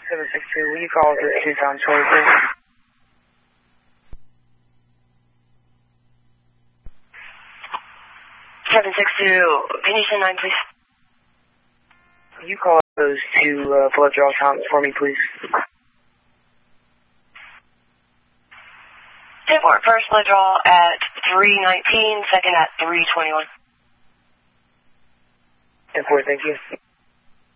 762, will you call this 2 times 24? 762, can you send 9, please? Will you call those 2 blood draw times for me, please? 10-4, first blood draw at 3:19, second at 3:21. 10-4, thank you.